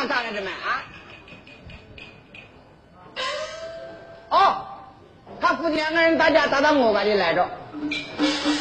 上咋了这么啊？哦，他夫妻两个人打架打到我家里来着。